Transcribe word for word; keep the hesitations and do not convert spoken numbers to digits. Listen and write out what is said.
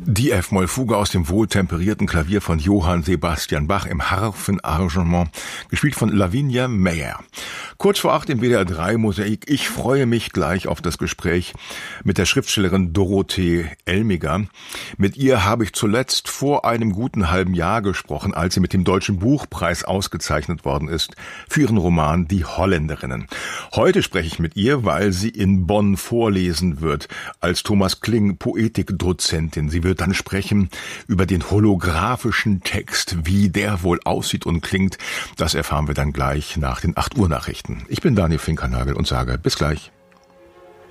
Die F-Moll-Fuge aus dem wohltemperierten Klavier von Johann Sebastian Bach im Harfenarrangement, gespielt von Lavinia Meyer. Kurz vor acht im W D R drei Mosaik. Ich freue mich gleich auf das Gespräch mit der Schriftstellerin Dorothee Elmiger. Mit ihr habe ich zuletzt vor einem guten halben Jahr gesprochen, als sie mit dem Deutschen Buchpreis ausgezeichnet worden ist für ihren Roman Die Holländerinnen. Heute spreche ich mit ihr, weil sie in Bonn vorlesen wird als Thomas Kling Poetikdozentin. Sie wird dann sprechen über den holographischen Text, wie der wohl aussieht und klingt. Das erfahren wir dann gleich nach den acht Uhr Nachrichten. Ich bin Daniel Finkernagel und sage bis gleich.